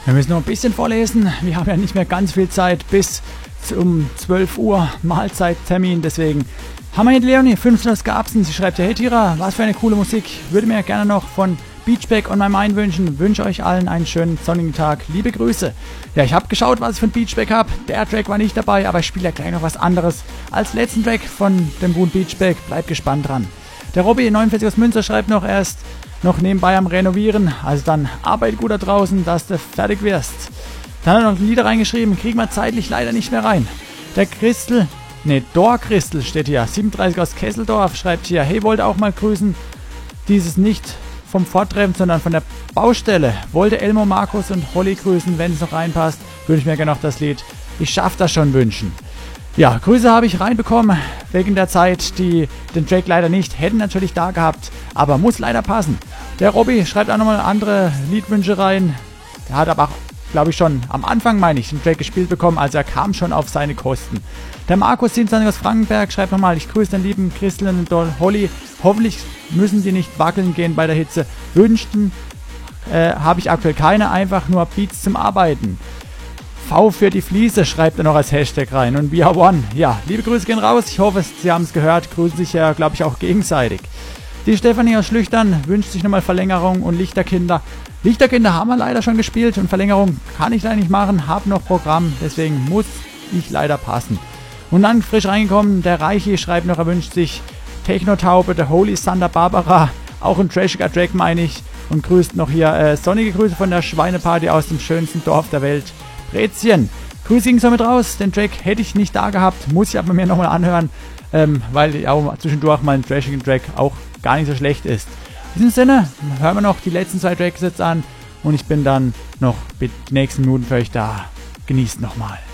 Wir müssen noch ein bisschen vorlesen. Wir haben ja nicht mehr ganz viel Zeit bis um 12 Uhr Mahlzeittermin. Deswegen haben wir hier die Leonie 500 Gabsen. Sie schreibt ja, hey Tira, was für eine coole Musik. Würde mir gerne noch von Beachback on My Mind wünschen. Wünsche euch allen einen schönen sonnigen Tag. Liebe Grüße. Ja, ich habe geschaut, was ich von Beachback habe. Der Track war nicht dabei, aber ich spiele ja gleich noch was anderes als letzten Track von dem guten Beachback. Bleibt gespannt dran. Der Robby 49 aus Münster schreibt noch, er ist noch nebenbei am Renovieren. Also dann arbeit gut da draußen, dass du fertig wirst. Dann hat er noch Lieder reingeschrieben, kriegen wir zeitlich leider nicht mehr rein. Der Dor Christel steht hier. 37 aus Kesseldorf schreibt hier, hey, wollte auch mal grüßen. Dieses nicht vom Forttreffen, sondern von der Baustelle. Wollte Elmo, Markus und Holly grüßen, wenn es noch reinpasst. Würde ich mir gerne noch das Lied Ich schaff das schon wünschen. Ja, Grüße habe ich reinbekommen, wegen der Zeit, die den Track leider nicht hätten natürlich da gehabt, aber muss leider passen. Der Robby schreibt auch nochmal andere Liedwünsche rein. Der hat aber auch, glaube ich, schon am Anfang, den Track gespielt bekommen, also er kam schon auf seine Kosten. Der Markus 27 aus Frankenberg schreibt nochmal, ich grüße den lieben Christel und Holly. Hoffentlich müssen die nicht wackeln gehen bei der Hitze. Wünschten habe ich aktuell keine, einfach nur Beats zum Arbeiten. V für die Fliese schreibt er noch als Hashtag rein. Und We Are One. Ja, liebe Grüße gehen raus. Ich hoffe, Sie haben es gehört. Grüßen sich ja, glaube ich, auch gegenseitig. Die Stefanie aus Schlüchtern wünscht sich nochmal Verlängerung und Lichterkinder. Lichterkinder haben wir leider schon gespielt und Verlängerung kann ich leider nicht machen. Hab noch Programm, deswegen muss ich leider passen. Und dann frisch reingekommen, der Reichi schreibt noch, er wünscht sich Techno-Taube, der Holy Santa Barbara. Auch ein trashiger Track, meine ich. Und grüßt noch hier sonnige Grüße von der Schweineparty aus dem schönsten Dorf der Welt. Rätzchen. Grüße ging so mit raus. Den Track hätte ich nicht da gehabt. Muss ich aber mir nochmal anhören, weil auch zwischendurch mal ein trashigen Track auch gar nicht so schlecht ist. In diesem Sinne hören wir noch die letzten 2 Tracks jetzt an und ich bin dann noch mit den nächsten Minuten für euch da. Genießt nochmal.